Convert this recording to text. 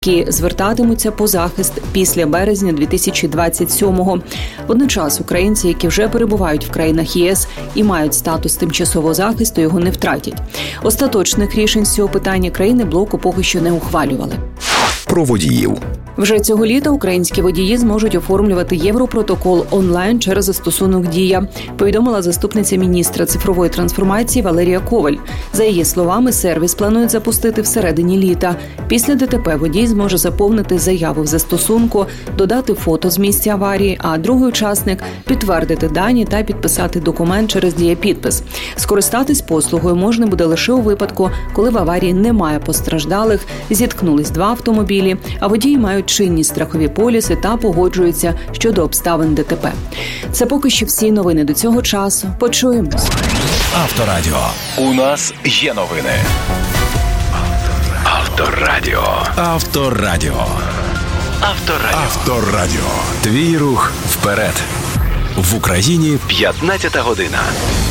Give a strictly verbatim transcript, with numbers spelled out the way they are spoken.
які звертатимуться по захист після березня дві тисячі двадцять сьомого. Водночас українці, які вже перебувають в країнах ЄС і мають статус тимчасового захисту, його не втратять. Остаточних рішень з цього питання країни блоку поки що не ухвалювали. Про водіїв. Вже цього літа українські водії зможуть оформлювати Європротокол онлайн через застосунок «Дія», повідомила заступниця міністра цифрової трансформації Валерія Коваль. За її словами, сервіс планують запустити всередині літа. Після ДТП водій зможе заповнити заяву в застосунку, додати фото з місця аварії, а другий учасник – підтвердити дані та підписати документ через «Дія-підпис». Скористатись послугою можна буде лише у випадку, коли в аварії немає постраждалих, зіткнулись два автомобілі, а водії мають чинні страхові поліси та погоджуються щодо обставин ДТП. Це поки що всі новини до цього часу. Почуємось. Авторадіо. У нас є новини. Авторадіо. Авторадіо. Авторадіо. Авторадіо. Твій рух вперед. В Україні п'ятнадцята година.